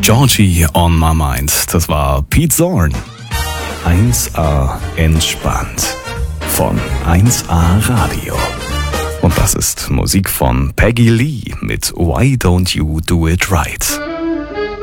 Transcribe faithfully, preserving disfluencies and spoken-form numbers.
Georgie on my mind. Das war Pete Zorn. eins A entspannt. Von eins A Radio. Und das ist Musik von Peggy Lee mit Why Don't You Do It Right.